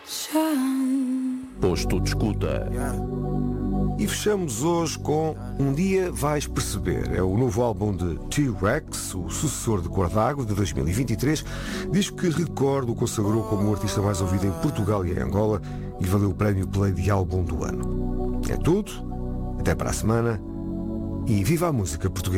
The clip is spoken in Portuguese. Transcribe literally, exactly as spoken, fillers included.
Posto de escuta. E fechamos hoje com Um Dia Vais Perceber. É o novo álbum de T-Rex, o sucessor de Cor d'Água, de dois mil e vinte e três. Disco que, recordo, o consagrou como o artista mais ouvido em Portugal e em Angola e valeu o prémio Play de Álbum do Ano. É tudo. Até para a semana. E viva a música portuguesa.